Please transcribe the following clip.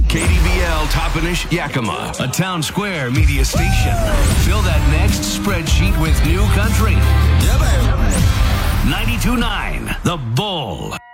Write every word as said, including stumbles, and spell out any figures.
K D V L Toppenish Yakima, a town square media station. Fill that next spreadsheet with new country. Yeah, baby. ninety-two point nine The Bull.